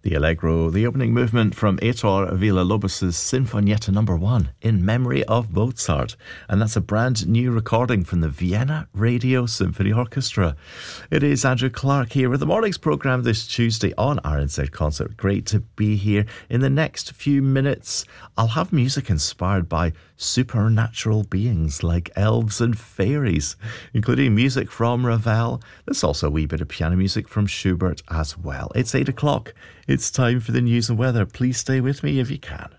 The Allegro, the opening movement from Heitor Villa-Lobos' Sinfonietta No. 1 in memory of Mozart. And that's a brand new recording from the Vienna Radio Symphony Orchestra. It is Andrew Clark here with the morning's programme this Tuesday on RNZ Concert. Great to be here. In the next few minutes, I'll have music inspired by supernatural beings like elves and fairies, including music from Ravel. There's also a wee bit of piano music from Schubert as well. It's 8 o'clock. It's time for the news and weather. Please stay with me if you can.